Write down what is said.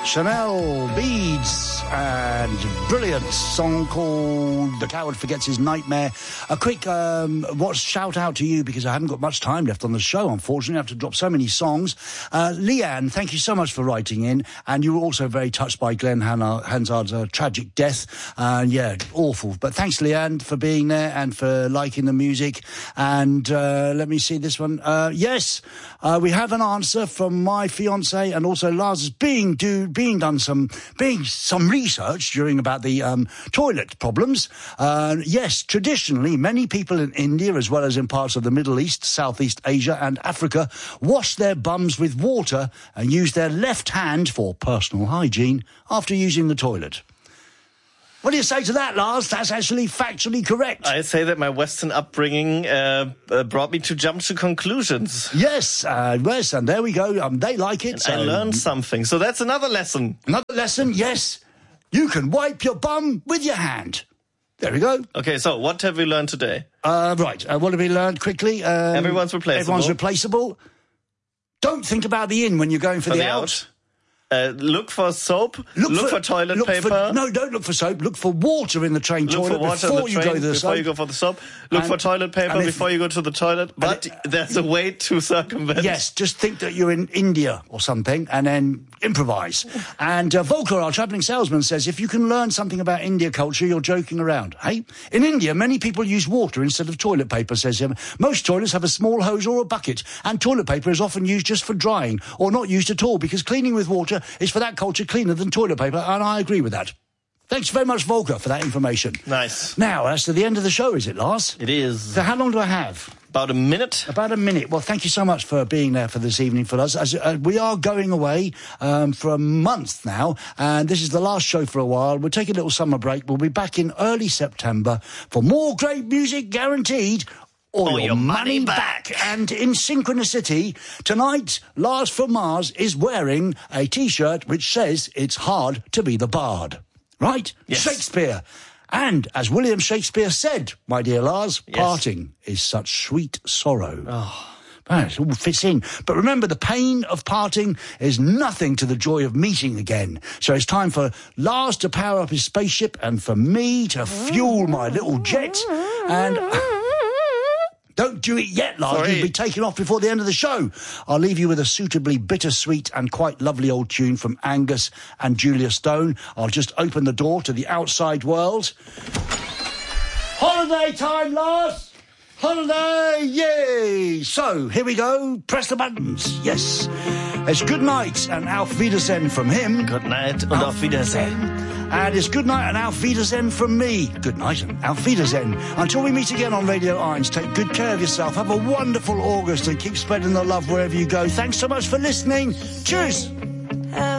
Chanel Beads and brilliant song called The Coward Forgets His Nightmare. A quick shout out to you, because I haven't got much time left on the show, unfortunately. I have to drop so many songs. Leanne, thank you so much for writing in, and you were also very touched by Glenn Hansard's tragic death. Yeah, awful. But thanks, Leanne, for being there and for liking the music. And let me see this one. Yes, we have an answer from my fiance, and also Lars is being done some research during about the toilet problems. Yes, traditionally, many people in India, as well as in parts of the Middle East, Southeast Asia and Africa, wash their bums with water and use their left hand for personal hygiene after using the toilet. What do you say to that, Lars? That's actually factually correct. I say that my Western upbringing brought me to jump to conclusions. Yes, yes, and there we go. They like it. And I learned something. So that's another lesson. Another lesson, yes. You can wipe your bum with your hand. There we go. Okay, so what have we learned today? Right, what have we learned quickly? Everyone's replaceable. Everyone's replaceable. Don't think about the in when you're going for the out. Look for soap. Look for toilet paper. No, don't look for soap. Look for water in the train toilet before you go to the soap. Before you go for the soap. Look for toilet paper before you go to the toilet. But there's a way to circumvent. Yes, just think that you're in India or something and then improvise. And Volker, our travelling salesman, says, if you can learn something about India culture, you're joking around. Hey? In India, many people use water instead of toilet paper, says him. Most toilets have a small hose or a bucket, and toilet paper is often used just for drying or not used at all, because cleaning with water is for that culture cleaner than toilet paper, and I agree with that. Thanks very much, Volker, for that information. Nice. Now, that's to the end of the show, is it, Lars? It is. So how long do I have? About a minute. About a minute. Well, thank you so much for being there for this evening for us. As we are going away for a month now, and this is the last show for a while. We'll take a little summer break. We'll be back in early September for more great music, guaranteed, or your money back. And in synchronicity, tonight, Lars from Mars is wearing a T-shirt which says it's hard to be the bard. Right? Yes. Shakespeare. And as William Shakespeare said, my dear Lars, parting is such sweet sorrow. Oh. It all fits in. But remember, the pain of parting is nothing to the joy of meeting again. So it's time for Lars to power up his spaceship and for me to fuel my little jet. And don't do it yet, Lars. Sorry. You'll be taken off before the end of the show. I'll leave you with a suitably bittersweet and quite lovely old tune from Angus and Julia Stone. I'll just open the door to the outside world. Holiday time, Lars! Holiday, yay! So, here we go. Press the buttons. Yes. It's good night and Auf Wiedersehen from him. Good night and Auf Wiedersehen. And it's good night and Auf Wiedersehen from me. Good night and Auf Wiedersehen. Until we meet again on Radio Irons, take good care of yourself. Have a wonderful August and keep spreading the love wherever you go. Thanks so much for listening. Cheers.